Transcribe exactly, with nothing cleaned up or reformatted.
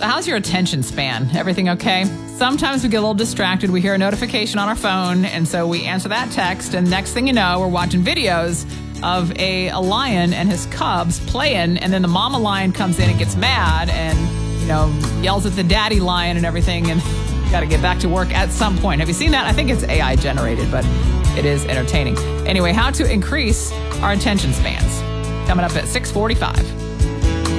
So how's your attention span? Everything okay? Sometimes we get a little distracted. We hear a notification on our phone, and so we answer that text, and next thing you know, we're watching videos of a, a lion and his cubs playing, and then the mama lion comes in and gets mad and, you know, yells at the daddy lion and everything, and got to get back to work at some point. Have you seen that? I think it's A I generated, but it is entertaining. Anyway, how to increase our attention spans. Coming up at six forty-five.